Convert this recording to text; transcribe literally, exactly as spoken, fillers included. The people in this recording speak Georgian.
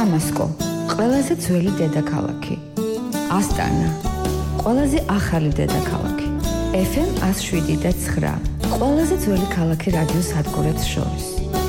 დამასკო, ყველაზე ძველი დედაქალაქი. ასტანა, ყველაზე ახალი დედაქალაქი. ეფ ემ one oh seven point nine, ყველაზე ძველი ქალაქი რადიო სადგურებს შორის.